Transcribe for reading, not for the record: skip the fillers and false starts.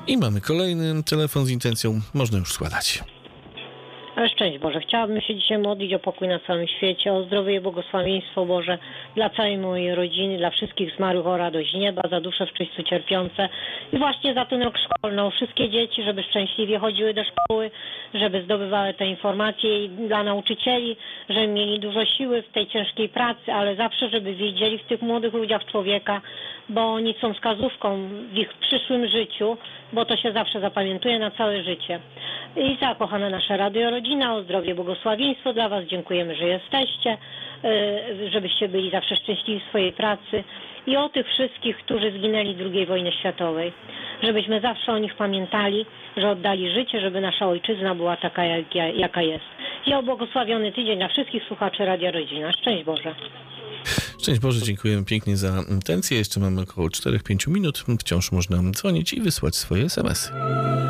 I mamy kolejny telefon z intencją. Można już składać. Ale szczęść Boże, chciałabym się dzisiaj modlić o pokój na całym świecie, o zdrowie i błogosławieństwo Boże dla całej mojej rodziny, dla wszystkich zmarłych o radość nieba, za dusze w czyśćcu cierpiące i właśnie za ten rok szkolny, o wszystkie dzieci, żeby szczęśliwie chodziły do szkoły, żeby zdobywały te informacje i dla nauczycieli, żeby mieli dużo siły w tej ciężkiej pracy, ale zawsze, żeby widzieli w tych młodych ludziach człowieka, bo oni są wskazówką w ich przyszłym życiu, bo to się zawsze zapamiętuje na całe życie. I za kochane nasze Radio Rodzina, o zdrowie, błogosławieństwo dla Was. Dziękujemy, że jesteście, żebyście byli zawsze szczęśliwi w swojej pracy. I o tych wszystkich, którzy zginęli w II wojnie światowej. Żebyśmy zawsze o nich pamiętali, że oddali życie, żeby nasza ojczyzna była taka, jaka jest. I o błogosławiony tydzień dla wszystkich słuchaczy Radia Rodzina. Szczęść Boże. Szczęść Boże, dziękujemy pięknie za intencję. Jeszcze mamy około 4-5 minut. Wciąż można dzwonić i wysłać swoje SMS-y.